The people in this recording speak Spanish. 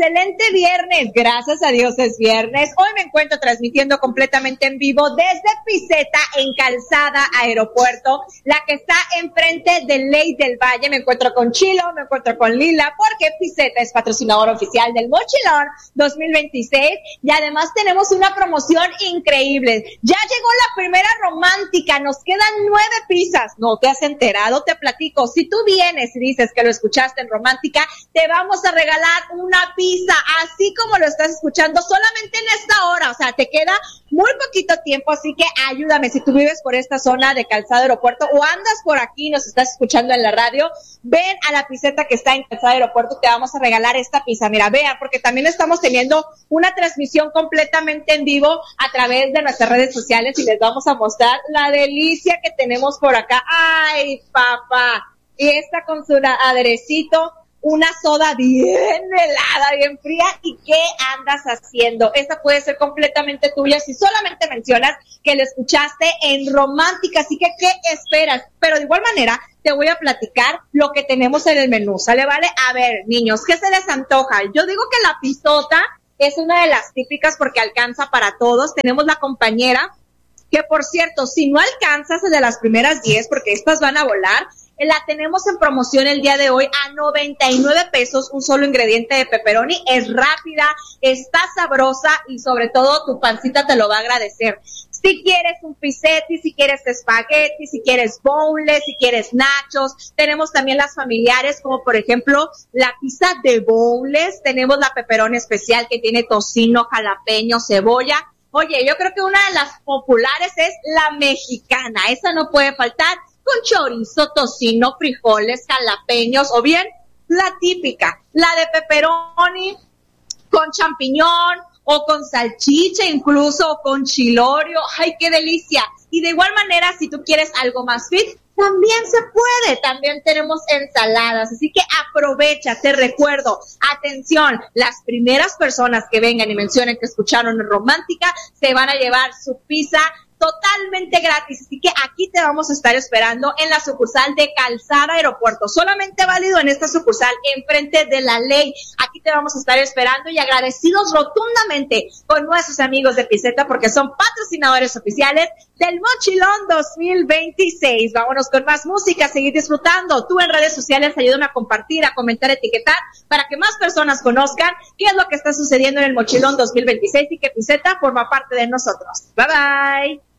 excelente viernes, gracias a Dios es viernes. Hoy me encuentro transmitiendo completamente en vivo desde Pizeta en Calzada Aeropuerto, la que está enfrente de Ley del Valle. Me encuentro con Chilo, me encuentro con Lila, porque Pizeta es patrocinador oficial del Mochilón 2026 y además tenemos una promoción increíble. Ya llegó la primera romántica, nos quedan 9 pizzas. ¿No te has enterado? Te platico. Si tú vienes y dices que lo escuchaste en romántica, te vamos a regalar una pizza, así como lo estás escuchando, solamente en esta hora. O sea, te queda muy poquito tiempo, así que ayúdame. Si tú vives por esta zona de Calzada Aeropuerto o andas por aquí, nos estás escuchando en la radio, ven a la Pizeta que está en Calzada Aeropuerto, te vamos a regalar esta pizza. Mira, vean, porque también estamos teniendo una transmisión completamente en vivo a través de nuestras redes sociales y les vamos a mostrar la delicia que tenemos por acá. ¡Ay, papá! Y esta con su aderecito, una soda bien helada, bien fría. ¿Y qué andas haciendo? Esta puede ser completamente tuya si solamente mencionas que lo escuchaste en romántica. Así que, ¿qué esperas? Pero de igual manera, te voy a platicar lo que tenemos en el menú. ¿Sale, vale? A ver, niños, ¿qué se les antoja? Yo digo que la pisota es una de las típicas porque alcanza para todos. Tenemos la compañera, que por cierto, si no alcanzas de las primeras 10, porque estas van a volar, la tenemos en promoción el día de hoy a 99 pesos, un solo ingrediente de pepperoni. Es rápida, está sabrosa y sobre todo tu pancita te lo va a agradecer. Si quieres un pizzetti, si quieres espagueti, si quieres boneless, si quieres nachos, tenemos también las familiares, como por ejemplo la pizza de boneless. Tenemos la pepperoni especial que tiene tocino, jalapeño, cebolla. Oye, yo creo que una de las populares es la mexicana, esa no puede faltar, con chorizo, tocino, frijoles, jalapeños, o bien la típica, la de pepperoni con champiñón, o con salchicha incluso, o con chilorio. ¡Ay, qué delicia! Y de igual manera, si tú quieres algo más fit, también se puede, también tenemos ensaladas, así que aprovecha. Te recuerdo, atención, las primeras personas que vengan y mencionen que escucharon en romántica, se van a llevar su pizza totalmente gratis, así que aquí te vamos a estar esperando en la sucursal de Calzada Aeropuerto, solamente válido en esta sucursal, enfrente de la Ley. Aquí te vamos a estar esperando y agradecidos rotundamente con nuestros amigos de Pizeta porque son patrocinadores oficiales del Mochilón 2026. Vámonos con más música, seguir disfrutando. Tú en redes sociales ayúdame a compartir, a comentar, a etiquetar para que más personas conozcan qué es lo que está sucediendo en el Mochilón 2026 y que Pizeta forma parte de nosotros. Bye bye.